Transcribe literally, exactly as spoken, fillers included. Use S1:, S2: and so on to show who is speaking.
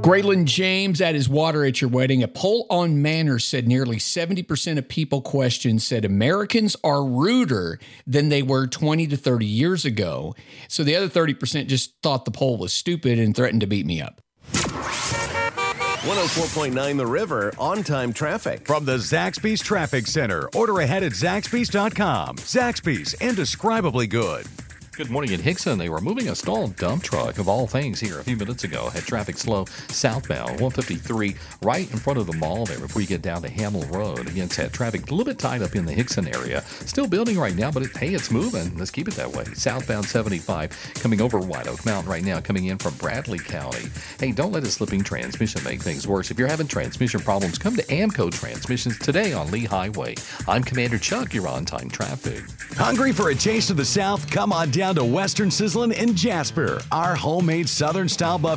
S1: Graylin James at his water at your wedding. A poll on Manners said nearly seventy percent of people questioned said Americans are ruder than they were twenty to thirty years ago. So the other thirty percent just thought the poll was stupid and threatened to beat me up.
S2: one oh four point nine The River, on-time traffic.
S3: From the Zaxby's Traffic Center. Order ahead at Zaxby's dot com. Zaxby's, indescribably good.
S4: Good morning in Hickson. They were moving a stalled dump truck, of all things, here a few minutes ago. Had traffic slow southbound, one fifty-three, right in front of the mall there before you get down to Hamill Road. Again, had traffic a little bit tied up in the Hickson area. Still building right now, but it, hey, it's moving. Let's keep it that way. Southbound seventy-five coming over White Oak Mountain right now, coming in from Bradley County. Hey, don't let a slipping transmission make things worse. If you're having transmission problems, come to Amco Transmissions today on Lee Highway. I'm Commander Chuck, your on-time traffic.
S3: Hungry for a taste of the South? Come on down to Western Sizzlin' in Jasper. Our homemade Southern-style buffet